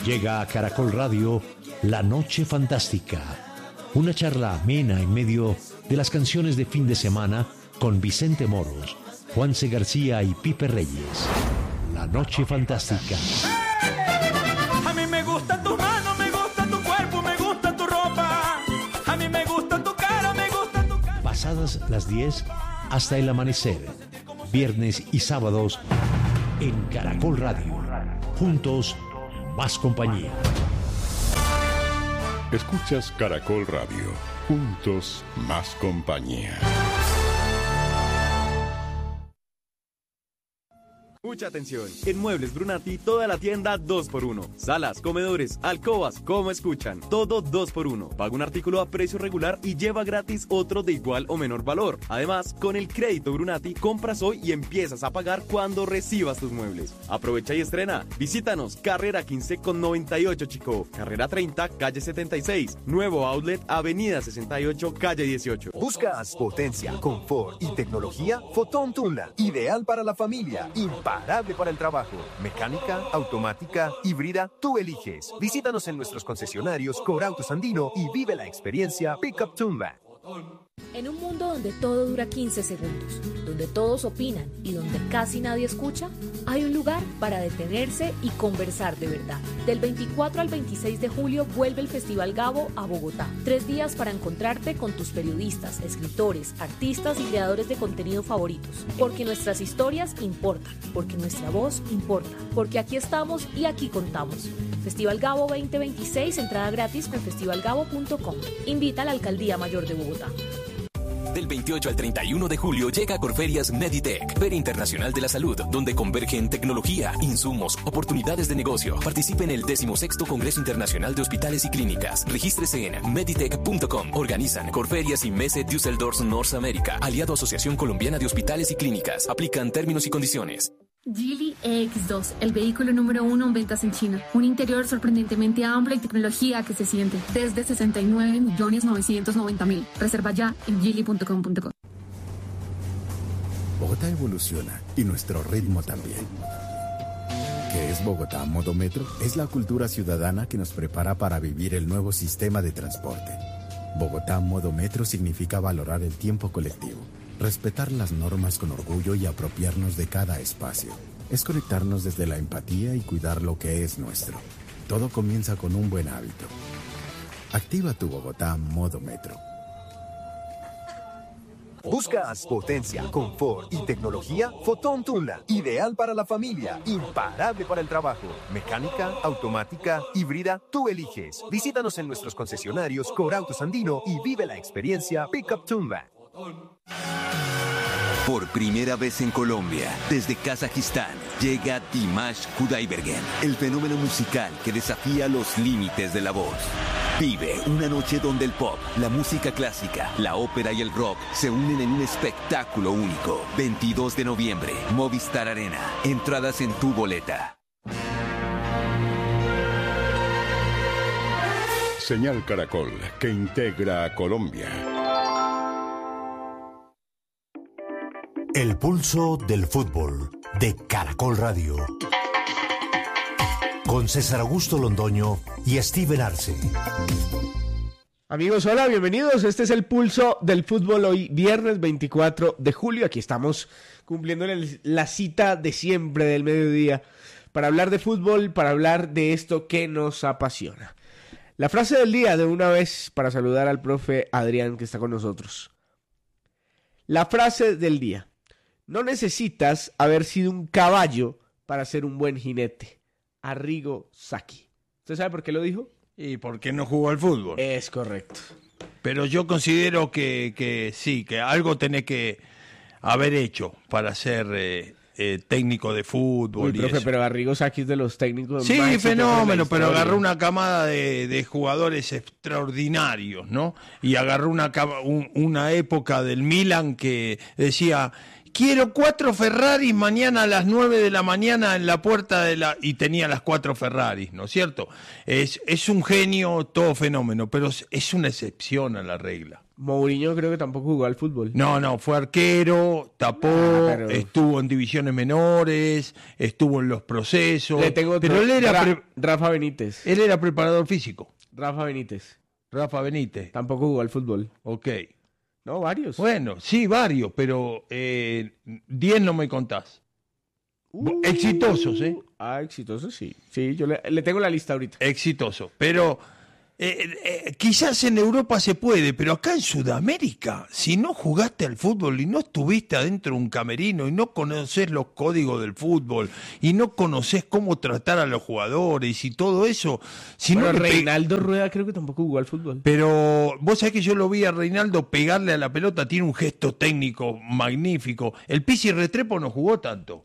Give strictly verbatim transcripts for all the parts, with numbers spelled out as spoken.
Llega a Caracol Radio La Noche Fantástica, una charla amena en medio de las canciones de fin de semana con Vicente Moros, Juanse García y Pipe Reyes. La Noche Fantástica. A mí me gusta tu mano, me gusta tu cuerpo, me gusta tu ropa. A mí me gusta tu cara, me gusta tu cara. Pasadas las diez hasta el amanecer, viernes y sábados en Caracol Radio. Juntos, más compañía. Escuchas Caracol Radio. Juntos, más compañía. Mucha atención. En Muebles Brunati, toda la tienda dos por uno. Salas, comedores, alcobas, como escuchan. Todo dos por uno. Paga un artículo a precio regular y lleva gratis otro de igual o menor valor. Además, con el crédito Brunati, compras hoy y empiezas a pagar cuando recibas tus muebles. Aprovecha y estrena. Visítanos, carrera quince con noventa y ocho Chicó. Carrera treinta, calle setenta y seis. Nuevo outlet, avenida sesenta y ocho, calle dieciocho. ¿Buscas potencia, confort y tecnología? Fotón Tunla. Ideal para la familia. Imparable para el trabajo. Mecánica, automática, híbrida, tú eliges. Visítanos en nuestros concesionarios Corautos Andino y vive la experiencia Pickup Tunla. En un mundo donde todo dura quince segundos, donde todos opinan y donde casi nadie escucha, hay un lugar para detenerse y conversar de verdad. Del veinticuatro al veintiséis de julio vuelve el Festival Gabo a Bogotá. Tres días para encontrarte con tus periodistas, escritores, artistas y creadores de contenido favoritos. Porque nuestras historias importan, porque nuestra voz importa, porque aquí estamos y aquí contamos. Festival Gabo veinte veintiséis, entrada gratis en festival gabo punto com. Invita a la Alcaldía Mayor de Bogotá. Del veintiocho al treinta y uno de julio llega a Corferias Meditech, Feria Internacional de la Salud, donde convergen tecnología, insumos, oportunidades de negocio. Participe en el decimosexto Congreso Internacional de Hospitales y Clínicas. Regístrese en meditech punto com. Organizan Corferias y Messe Düsseldorf North America, aliado a Asociación Colombiana de Hospitales y Clínicas. Aplican términos y condiciones. Geely E X dos, el vehículo número uno en ventas en China. Un interior sorprendentemente amplio y tecnología que se siente. Desde sesenta y nueve millones novecientos noventa mil. Reserva ya en geely punto com punto co. Bogotá evoluciona y nuestro ritmo también. ¿Qué es Bogotá Modo Metro? Es la cultura ciudadana que nos prepara para vivir el nuevo sistema de transporte. Bogotá Modo Metro significa valorar el tiempo colectivo, respetar las normas con orgullo y apropiarnos de cada espacio. Es conectarnos desde la empatía y cuidar lo que es nuestro. Todo comienza con un buen hábito. Activa tu Bogotá Modo Metro. ¿Buscas potencia, confort y tecnología? Fotón Tunla. Ideal para la familia. Imparable para el trabajo. Mecánica, automática, híbrida, tú eliges. Visítanos en nuestros concesionarios Corautos Andino y vive la experiencia Pickup Tunla. Por primera vez en Colombia, desde Kazajistán, llega Dimash Kudaibergen, el fenómeno musical que desafía los límites de la voz. Vive una noche donde el pop, la música clásica, la ópera y el rock se unen en un espectáculo único. veintidós de noviembre, Movistar Arena. Entradas en tu boleta. Señal Caracol, que integra a Colombia. El pulso del fútbol de Caracol Radio. Con César Augusto Londoño y Steven Arce. Amigos, hola, bienvenidos. Este es el pulso del fútbol hoy, viernes veinticuatro de julio. Aquí estamos cumpliendo la cita de siempre del mediodía para hablar de fútbol, para hablar de esto que nos apasiona. La frase del día de una vez para saludar al profe Adrián que está con nosotros. La frase del día. No necesitas haber sido un caballo para ser un buen jinete. Arrigo Sacchi. ¿Usted sabe por qué lo dijo? Y porque no jugó al fútbol. Es correcto. Pero yo considero que, que sí, que algo tenés que haber hecho para ser eh, eh, técnico de fútbol. Uy, y profe, eso. pero Arrigo Sacchi es de los técnicos Sí, más fenómeno, pero historia. agarró una camada de, de jugadores extraordinarios, ¿no? Y agarró una, cama- un- una época del Milan que decía... Quiero cuatro Ferraris mañana a las nueve de la mañana en la puerta de la... Y tenía las cuatro Ferraris, ¿no es cierto? Es, es un genio, todo fenómeno, pero es, es una excepción a la regla. Mourinho creo que tampoco jugó al fútbol. No, no, fue arquero, tapó, Ah, pero- estuvo en divisiones menores, estuvo en los procesos. Le tengo otro. pero él era, Ra- pre- Rafa Benítez. él era preparador físico. Rafa Benítez. Rafa Benítez. Tampoco jugó al fútbol. Ok. No, varios. Bueno, sí, varios, pero eh, diez no me contás. Uh, Exitosos, ¿eh? Ah, exitosos, sí. Sí, yo le, le tengo la lista ahorita. Exitoso. Pero eh, eh, quizás en Europa se puede, pero acá en Sudamérica, si no jugaste al fútbol y no estuviste adentro de un camerino y no conoces los códigos del fútbol y no conoces cómo tratar a los jugadores y todo eso, si Bueno, no le pe- Reinaldo Rueda creo que tampoco jugó al fútbol. Pero vos sabés que yo lo vi a Reinaldo pegarle a la pelota, tiene un gesto técnico magnífico. El Pizzi Restrepo no jugó tanto.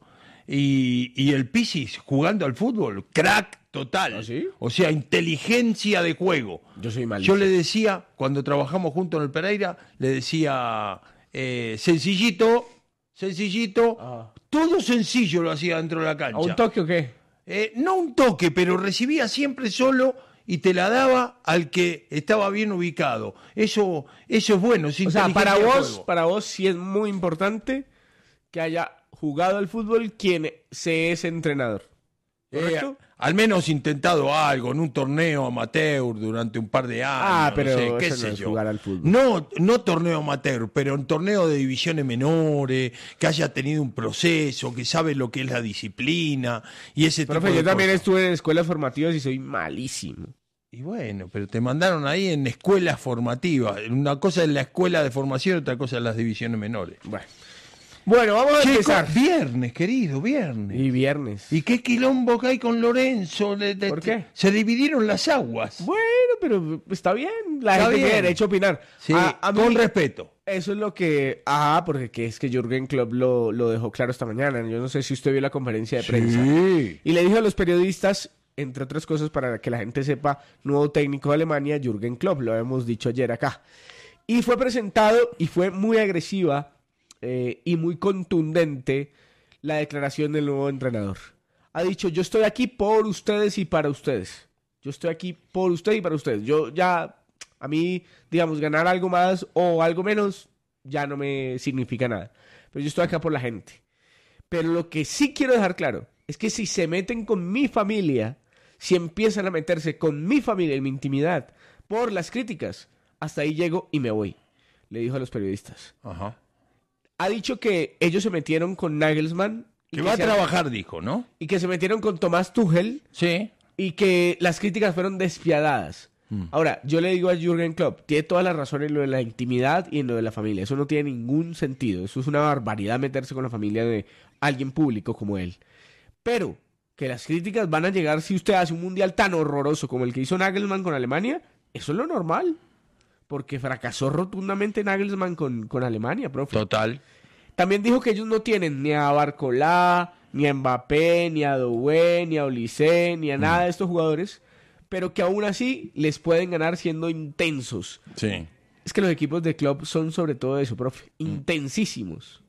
Y, y el Pizzi jugando al fútbol, crack total. ¿Ah, sí? O sea, inteligencia de juego. Yo soy malísimo. Yo le decía, cuando trabajamos juntos en el Pereira, le decía, eh, sencillito, sencillito, Ah. todo sencillo lo hacía dentro de la cancha. ¿A un toque o qué? Eh, no un toque, pero recibía siempre solo y te la daba al que estaba bien ubicado. Eso, eso es bueno. Es O sea, inteligencia para de vos, juego. para vos sí es muy importante que haya jugado al fútbol quien se es entrenador. Eh, ¿Correcto? al menos intentado algo en un torneo amateur durante un par de años. Ah, pero no sé, qué eso no sé es yo. jugar al fútbol. No, no torneo amateur, pero en torneo de divisiones menores, que haya tenido un proceso, que sabe lo que es la disciplina y ese Profe, tipo de yo también cosas. estuve en escuelas formativas y soy malísimo. Y bueno, pero te mandaron ahí en escuelas formativas. Una cosa es la escuela de formación, otra cosa es las divisiones menores. Bueno, bueno vamos a Che, empezar. co- viernes, querido, viernes. Y viernes. ¿Y qué quilombo que hay con Lorenzo? Le- le- ¿Por qué? Se dividieron las aguas. Bueno, pero está bien. La Está gente bien. tiene derecho a opinar. Sí, A- a mí- con respeto. Eso es lo que... Ah, porque que es que Jürgen Klopp lo, lo dejó claro esta mañana. Yo no sé si usted vio la conferencia de prensa. Sí. Y le dijo a los periodistas, entre otras cosas, para que la gente sepa, nuevo técnico de Alemania, Jürgen Klopp. Lo hemos dicho ayer acá. Y fue presentado y fue muy agresiva eh, y muy contundente la declaración del nuevo entrenador. Ha dicho, yo estoy aquí por ustedes y para ustedes. Yo estoy aquí por ustedes y para ustedes. Yo ya, a mí, digamos, ganar algo más o algo menos ya no me significa nada. Pero yo estoy acá por la gente. Pero lo que sí quiero dejar claro es que si se meten con mi familia, si empiezan a meterse con mi familia en mi intimidad por las críticas, hasta ahí llego y me voy, le dijo a los periodistas. Ajá. Ha dicho que ellos se metieron con Nagelsmann. y Que va a se- trabajar, dijo, ¿no? Y que se metieron con Tomás Tuchel Sí. y que las críticas fueron despiadadas. Mm. Ahora, yo le digo a Jürgen Klopp, tiene toda la razón en lo de la intimidad y en lo de la familia. Eso no tiene ningún sentido. Eso es una barbaridad meterse con la familia de alguien público como él. Pero que las críticas van a llegar si usted hace un mundial tan horroroso como el que hizo Nagelsmann con Alemania, eso es lo normal. Porque fracasó rotundamente Nagelsmann con, con Alemania, profe. Total. También dijo que ellos no tienen ni a Barcolá, ni a Mbappé, ni a Doué, ni a Olise, ni a nada de estos jugadores, pero que aún así les pueden ganar siendo intensos. Sí. Es que los equipos de club son sobre todo eso, profe, intensísimos.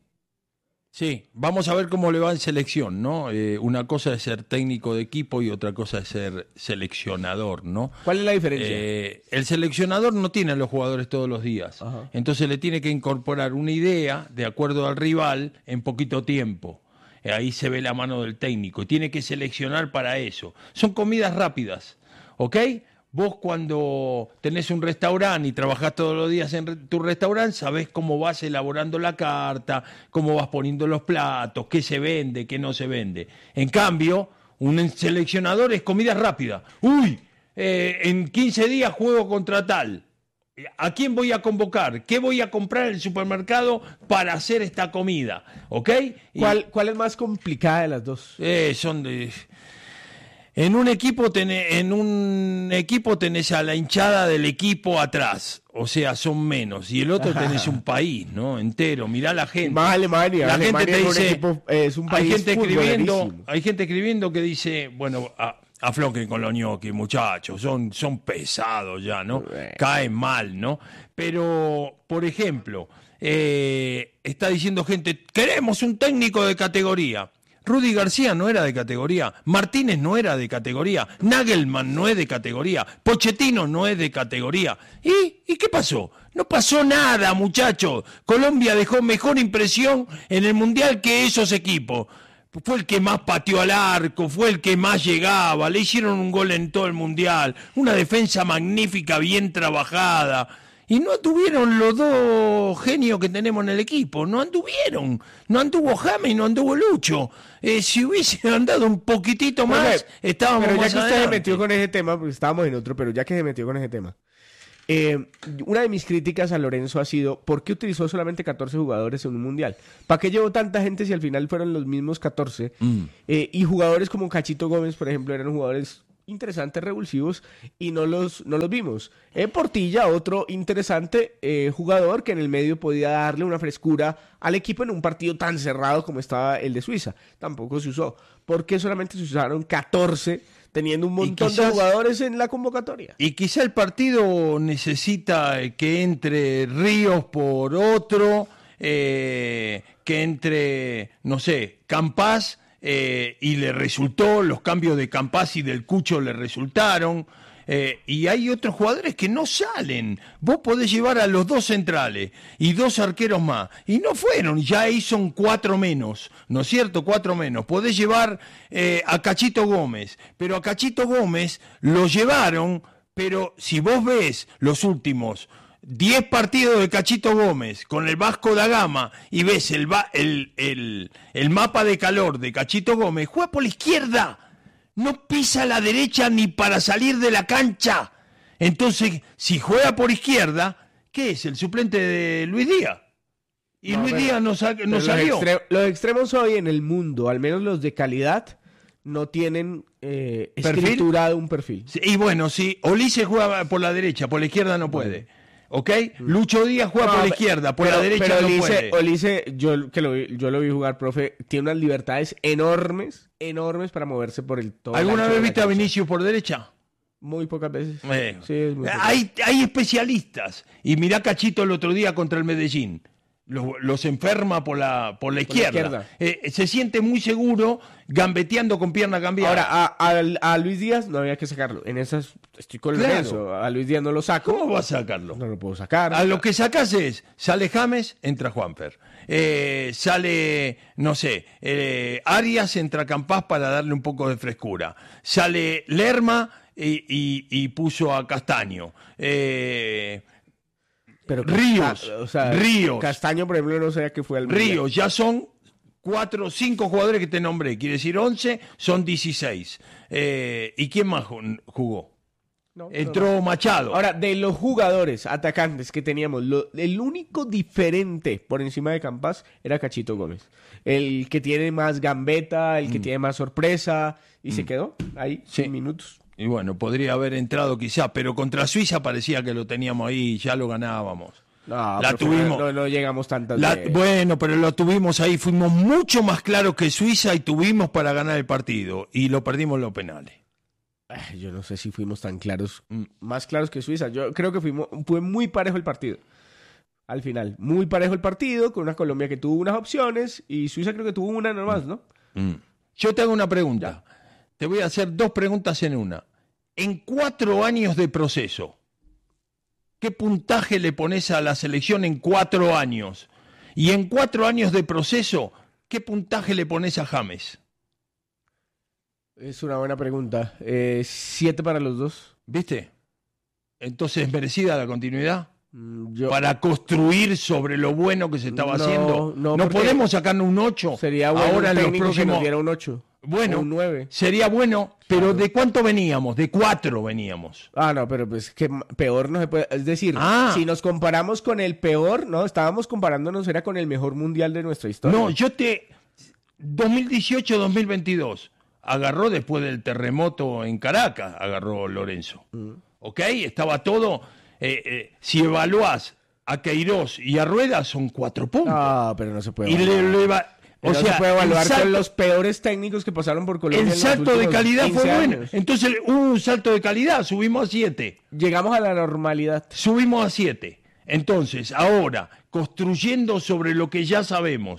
Sí, vamos a ver cómo le va en selección, ¿no? Eh, una cosa es ser técnico de equipo y otra cosa es ser seleccionador, ¿no? ¿Cuál es la diferencia? Eh, el seleccionador no tiene a los jugadores todos los días, Ajá. entonces le tiene que incorporar una idea de acuerdo al rival en poquito tiempo. Eh, ahí se ve la mano del técnico y tiene que seleccionar para eso. Son comidas rápidas, ¿ok? Vos cuando tenés un restaurante y trabajás todos los días en re- tu restaurante, sabés cómo vas elaborando la carta, cómo vas poniendo los platos, qué se vende, qué no se vende. En cambio, un seleccionador es comida rápida. Uy, eh, en quince días juego contra tal. ¿A quién voy a convocar? ¿Qué voy a comprar en el supermercado para hacer esta comida? ¿Ok? Y- ¿Cuál, ¿Cuál es más complicada de las dos? eh, son de... En un equipo tenés, en un equipo tenés a la hinchada del equipo atrás, o sea, son menos, y el otro tenés un país, ¿no? Entero, mirá la gente. Más Alemania. La Alemania gente te es un dice, equipo, eh, es un país hay gente escribiendo, futbolerísimo. hay gente escribiendo que dice, bueno, a, afloquen con los ñoquis, muchachos, son, son pesados ya, ¿no? Caen mal, ¿no? Pero, por ejemplo, eh, está diciendo gente, queremos un técnico de categoría. Rudy García no era de categoría, Martínez no era de categoría, Nagelman no es de categoría, Pochettino no es de categoría. ¿Y, ¿Y qué pasó? No pasó nada, muchachos. Colombia dejó mejor impresión en el Mundial que esos equipos. Fue el que más pateó al arco, fue el que más llegaba, le hicieron un gol en todo el Mundial, una defensa magnífica, bien trabajada. Y no anduvieron los dos genios que tenemos en el equipo, no anduvieron. No anduvo James y no anduvo Lucho. Eh, si hubiese andado un poquitito más, pero, estábamos pero ya más que usted adelante. se metió con ese tema, porque estábamos en otro, pero ya que se metió con ese tema. Eh, una de mis críticas a Lorenzo ha sido, ¿por qué utilizó solamente catorce jugadores en un mundial? ¿Para qué llevó tanta gente si al final fueron los mismos catorce? Mm. Eh, y jugadores como Cachito Gómez, por ejemplo, eran jugadores interesantes, revulsivos, y no los, no los vimos. Eh, Portilla, otro interesante eh, jugador que en el medio podía darle una frescura al equipo en un partido tan cerrado como estaba el de Suiza. Tampoco se usó. ¿Por qué solamente se usaron catorce teniendo un montón quizás, de jugadores en la convocatoria? Y quizá el partido necesita que entre Ríos por otro, eh, que entre, no sé, Campás, Eh, y le resultó, los cambios de Campás y del Cucho le resultaron, eh, y hay otros jugadores que no salen. Vos podés llevar a los dos centrales y dos arqueros más, y no fueron, ya ahí son cuatro menos, ¿no es cierto? Cuatro menos. Podés llevar eh, a Cachito Gómez, pero a Cachito Gómez lo llevaron, pero si vos ves los últimos diez partidos de Cachito Gómez con el Vasco da Gama y ves el, el, el, el mapa de calor de Cachito Gómez, juega por la izquierda, no pisa a la derecha ni para salir de la cancha. Entonces, si juega por izquierda, ¿qué es? El suplente de Luis Díaz. Y no, Luis pero, Díaz no, sa no salió. Los, extre los extremos hoy en el mundo, al menos los de calidad, no tienen eh, escriturado un perfil. Sí, y bueno, si Ulises juega por la derecha, por la izquierda no puede. Bueno. ¿Ok? Lucho Díaz juega no, por la izquierda, por pero, la derecha pero no Olice, puede. Olice, yo, que lo, yo lo vi jugar, profe, tiene unas libertades enormes, enormes para moverse por el todo. ¿Alguna vez viste a Vinicius por derecha? Muy pocas veces. Eh, sí, es muy hay, hay especialistas. Y mirá Cachito el otro día contra el Medellín. Los, los enferma por la, por la izquierda. Por la izquierda. Eh, se siente muy seguro gambeteando con pierna cambiada. Ahora, a, a, a Luis Díaz no había que sacarlo. En esas estoy con claro. Lorenzo. A Luis Díaz no lo saco. ¿Cómo vas a sacarlo? No lo puedo sacar. A lo que sacas es, sale James, entra Juanfer. Eh, sale, no sé, eh, Arias, entra Campás para darle un poco de frescura. Sale Lerma y, y, y puso a Castaño. Eh... Pero Ríos, o sea, Ríos. Castaño, por ejemplo, no sabía que fue al mundial. Ríos, ya son cuatro o cinco jugadores que te nombré. Quiere decir once, son dieciséis. Eh, ¿Y quién más jugó? No, Entró no. Machado. Ahora, de los jugadores atacantes que teníamos, lo, el único diferente por encima de Campás era Cachito Gómez. El que tiene más gambeta, el que mm. tiene más sorpresa, y mm. se quedó ahí, sí. sin minutos. Y bueno, podría haber entrado quizá, pero contra Suiza parecía que lo teníamos ahí, ya lo ganábamos. No, la tuvimos, no, no llegamos tantas la, de... Bueno, pero lo tuvimos ahí, fuimos mucho más claros que Suiza y tuvimos para ganar el partido. Y lo perdimos en los penales. Ay, yo no sé si fuimos tan claros, más claros que Suiza. Yo creo que fuimos, fue muy parejo el partido. Al final, muy parejo el partido, con una Colombia que tuvo unas opciones y Suiza creo que tuvo una nomás, ¿no? Mm. Yo te hago una pregunta. Ya. Te voy a hacer dos preguntas en una. En cuatro años de proceso, ¿qué puntaje le pones a la selección en cuatro años? Y en cuatro años de proceso, ¿qué puntaje le pones a James? Es una buena pregunta. Eh, siete para los dos. ¿Viste? Entonces, ¿merecida la continuidad? Yo... Para construir sobre lo bueno que se estaba no, haciendo. No, no podemos sacarnos un ocho. Sería bueno ahora un en los próximos... que nos diera un ocho. Bueno, un nueve. Sería bueno, pero claro. ¿De cuánto veníamos? De cuatro veníamos. Ah, no, pero pues que peor no se puede. Es decir, ah. si nos comparamos con el peor, no, estábamos comparándonos, era con el mejor mundial de nuestra historia. No, yo te. dos mil dieciocho dos mil veintidós. Agarró después del terremoto en Caracas, agarró Lorenzo. Mm. ¿Ok? Estaba todo. Eh, eh, si evaluás a Queiroz y a Rueda, son cuatro puntos. Ah, pero no se puede. Y le, le va. O no sea, se puede evaluar salto, con los peores técnicos que pasaron por Colombia. El salto de calidad fue bueno. Años. Entonces hubo un salto de calidad, subimos a siete. Llegamos a la normalidad. Subimos a siete. Entonces, ahora, construyendo sobre lo que ya sabemos,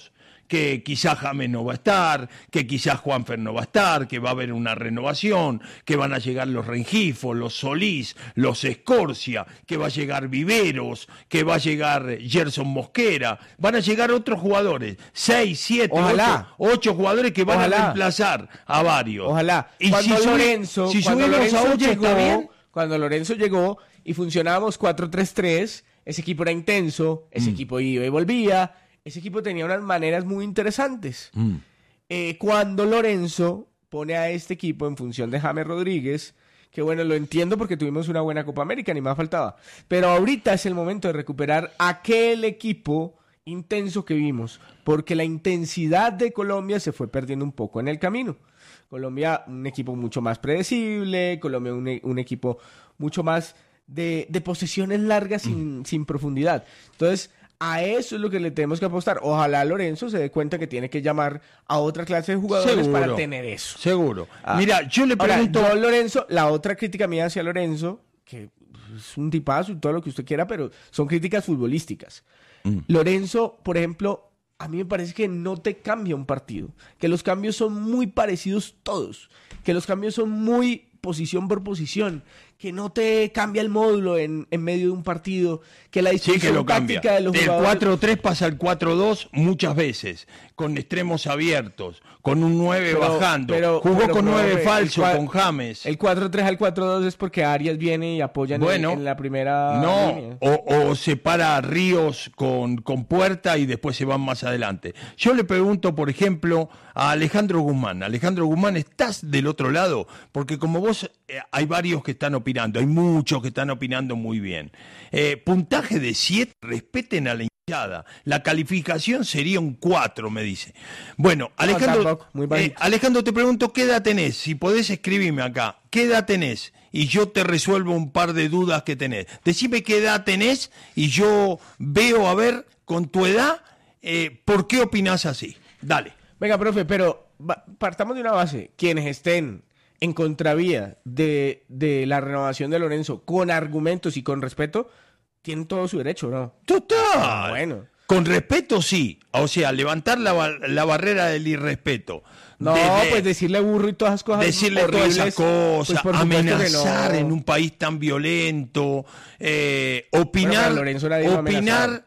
que quizás James no va a estar, que quizás Juanfer no va a estar, que va a haber una renovación, que van a llegar los Rengifo, los Solís, los Escorcia, que va a llegar Viveros, que va a llegar Gerson Mosquera, van a llegar otros jugadores, seis, siete, ocho, ocho jugadores que van Ojalá. a reemplazar a varios. Ojalá. Y Cuando si, Lorenzo, si cuando subimos Lorenzo a ocho llegó, está bien. cuando Lorenzo llegó y funcionábamos cuatro tres tres, ese equipo era intenso, ese Mm. equipo iba y volvía, ese equipo tenía unas maneras muy interesantes. Mm. Eh, cuando Lorenzo pone a este equipo en función de James Rodríguez, que bueno, lo entiendo porque tuvimos una buena Copa América, ni más faltaba, pero ahorita es el momento de recuperar aquel equipo intenso que vimos, porque la intensidad de Colombia se fue perdiendo un poco en el camino. Colombia, un equipo mucho más predecible, Colombia, un, e- un equipo mucho más de, de posesiones largas sin, sin profundidad. Entonces, a eso es lo que le tenemos que apostar. Ojalá Lorenzo se dé cuenta que tiene que llamar a otra clase de jugadores Seguro. para tener eso. Seguro. Ah. Mira, yo le Ahora, pregunto... yo, Lorenzo, la otra crítica mía hacia Lorenzo, que es un tipazo y todo lo que usted quiera, pero son críticas futbolísticas. Mm. Lorenzo, por ejemplo, a mí me parece que no te cambia un partido, que los cambios son muy parecidos todos, que los cambios son muy posición por posición, que no te cambia el módulo en, en medio de un partido, que la Sí, disposición que lo cambia. táctica de los Del jugadores... cuatro tres pasa al cuatro dos muchas veces, con extremos abiertos, con un nueve Pero- bajando. pero- Jugó pero, con nueve profe, falso, el cua- con James. El cuatro tres al cuatro dos es porque Arias viene y apoya en, el- Bueno, en la primera No, línea. o, o separa a Ríos con, con Puerta y después se van más adelante. Yo le pregunto, por ejemplo, a Alejandro Guzmán. Alejandro Guzmán, ¿estás del otro lado? Porque como vos, eh, hay varios que están opinando, hay muchos que están opinando muy bien. Eh, puntaje de siete, respeten a la hinchada. La calificación sería un cuatro, me dice. Bueno, Alejandro, tampoco, muy eh, bajito. Alejandro, te pregunto, ¿qué edad tenés? Si podés escribirme acá, ¿qué edad tenés? Y yo te resuelvo un par de dudas que tenés. Decime qué edad tenés y yo veo, a ver, con tu edad, eh, ¿por qué opinás así? Dale. Venga, profe, pero va- partamos de una base. Quienes estén en contravía de, de la renovación de Lorenzo con argumentos y con respeto, tienen todo su derecho, ¿no? Total. Bueno. Con respeto, sí. O sea, levantar la, ba- la barrera del irrespeto. No, Desde- pues decirle burro y todas esas cosas decirle todas horribles, esas cosas, pues por supuesto que amenazar no. en un país tan violento, eh, Bueno, opinar, pero Lorenzo nadie lo va a opinar amenazar.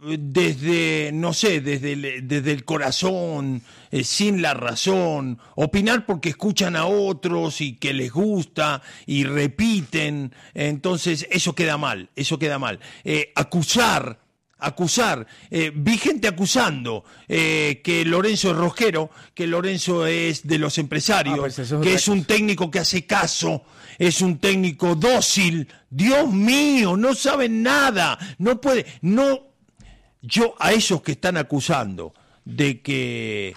desde, no sé, desde el, desde el corazón, eh, sin la razón, opinar porque escuchan a otros y que les gusta y repiten, entonces eso queda mal, eso queda mal. Eh, acusar. Acusar, eh, vi gente acusando eh, que Lorenzo es rosquero, que Lorenzo es de los empresarios, Ah, pues eso es que otra es un técnico que hace caso, es un técnico dócil. Dios mío, no saben nada, no puede, no. Yo a esos que están acusando de que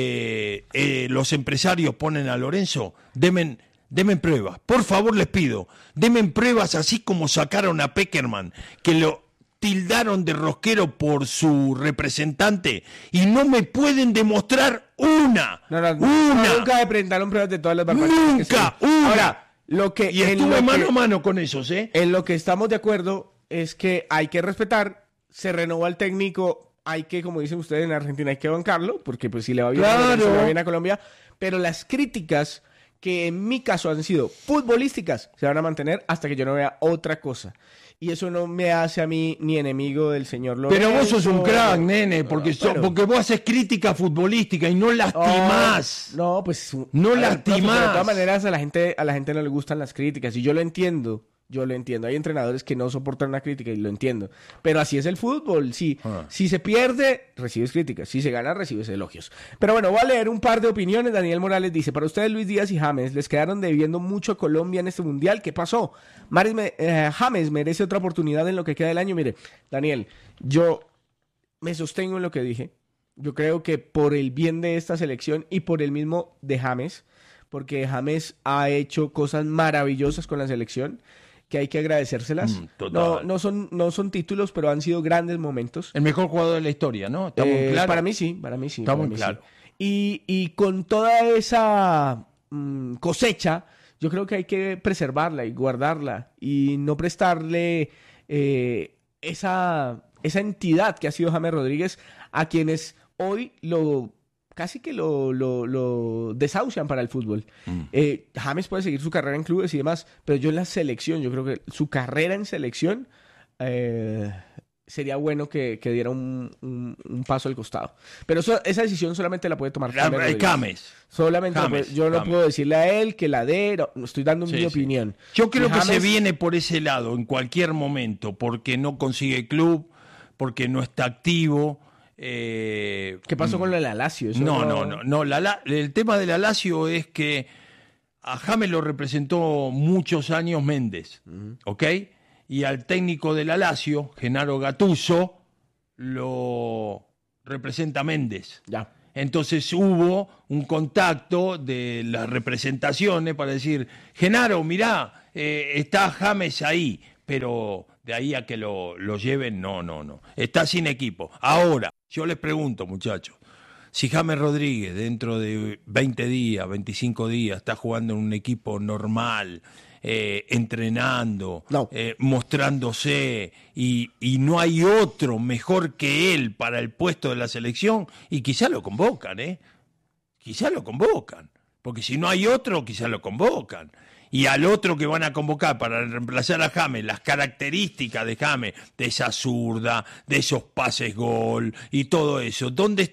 eh, eh, los empresarios ponen a Lorenzo, demen, demen pruebas, por favor les pido, demen pruebas así como sacaron a Peckerman, que lo tildaron de rosquero por su representante y no me pueden demostrar una, No, no, no, una, nunca me presentaron pruebas de todas las barbaridades que nunca, se- una. Ahora, lo que y en estuve lo mano que- a mano con esos, ¿eh? En lo que estamos de acuerdo es que hay que respetar, se renova el técnico, hay que, como dicen ustedes en Argentina, hay que bancarlo, porque pues si le va bien, Claro. a Lorenzo, le va bien a Colombia, pero las críticas que en mi caso han sido futbolísticas se van a mantener hasta que yo no vea otra cosa. Y eso no me hace a mí ni enemigo del señor Lorenzo. Pero vos sos un crack, nene, porque, so- Bueno. porque vos haces crítica futbolística y no lastimás. No, no, pues No a ver, lastimás. profe, pero de todas maneras a la gente a la gente no le gustan las críticas y yo lo entiendo. Yo lo entiendo. Hay entrenadores que no soportan una crítica y lo entiendo. Pero así es el fútbol. Si, Ah. si se pierde, recibes críticas. Si se gana, recibes elogios. Pero bueno, voy a leer un par de opiniones. Daniel Morales dice, para ustedes Luis Díaz y James les quedaron debiendo mucho a Colombia en este mundial. ¿Qué pasó? Maris me- eh, James merece otra oportunidad en lo que queda del año. Mire, Daniel, yo me sostengo en lo que dije. Yo creo que por el bien de esta selección y por el mismo de James, porque James ha hecho cosas maravillosas con la selección, que hay que agradecérselas. Mm, total. no, no, son, no son títulos, pero han sido grandes momentos. El mejor jugador de la historia, ¿no? Estamos Eh, claros. Para mí sí, para mí sí. Está para muy mí claro. sí. Y, y con toda esa mm, cosecha, yo creo que hay que preservarla y guardarla y no prestarle eh, esa, esa entidad que ha sido James Rodríguez a quienes hoy lo casi que lo, lo, lo desahucian para el fútbol. Mm. Eh, James puede seguir su carrera en clubes y demás, pero yo en la selección, yo creo que su carrera en selección eh, sería bueno que, que diera un, un, un paso al costado. Pero eso, esa decisión solamente la puede tomar James. James. Solamente James, puede, yo no James. puedo decirle a él que la dé, no, estoy dando sí, mi sí. opinión. Yo creo y que James... se viene por ese lado en cualquier momento, porque no consigue club, porque no está activo. Eh, ¿Qué pasó con la Lazio? Eso no, no, no, no, no. La, la, el tema de la Lazio es que a James lo representó muchos años Méndez, uh-huh. ¿ok? Y al técnico de la Lazio, Gennaro Gattuso, lo representa Méndez. Ya. Entonces hubo un contacto de las representaciones para decir, Gennaro, mirá, eh, está James ahí, pero de ahí a que lo, lo lleven, no, no, no. Está sin equipo. Ahora, yo les pregunto, muchachos, si James Rodríguez dentro de veinte días, veinticinco días, está jugando en un equipo normal, eh, entrenando, no. eh, mostrándose, y, y no hay otro mejor que él para el puesto de la selección, y quizá lo convocan, ¿eh? Quizá lo convocan, porque si no hay otro, quizá lo convocan. Y al otro que van a convocar para reemplazar a James, las características de James, de esa zurda, de esos pases gol y todo eso, ¿dónde está?